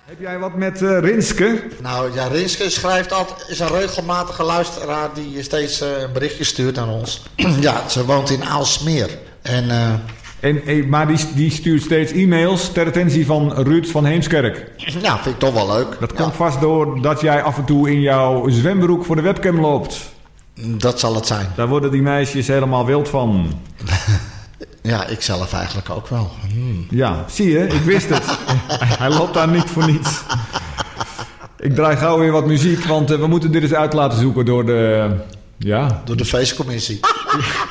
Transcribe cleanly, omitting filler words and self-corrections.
Heb jij wat met Rinske? Nou ja, Rinske is een regelmatige luisteraar die steeds een berichtje stuurt aan ons. Ja, ze woont in Aalsmeer. Maar die stuurt steeds e-mails ter attentie van Ruud van Heemskerk. Ja, vind ik toch wel leuk. Dat komt vast door dat jij af en toe in jouw zwembroek voor de webcam loopt. Dat zal het zijn. Daar worden die meisjes helemaal wild van. Ja, ik zelf eigenlijk ook wel. Ja, zie je, ik wist het. Hij loopt daar niet voor niets. Ik draai gauw weer wat muziek, want we moeten dit eens uit laten zoeken door de... Ja. Door de feestcommissie.